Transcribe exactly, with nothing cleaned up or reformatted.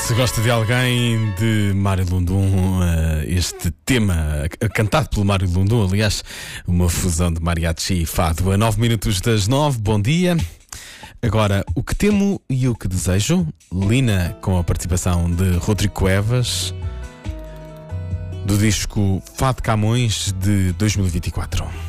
Se gosta de alguém, de Mário Lundum, este tema cantado pelo Mário Lundum, aliás, uma fusão de mariachi e fado. A nove minutos das nove, bom dia. Agora, o que temo e o que desejo, Lina, com a participação de Rodrigo Cuevas, do disco Fado Camões de dois mil e vinte e quatro.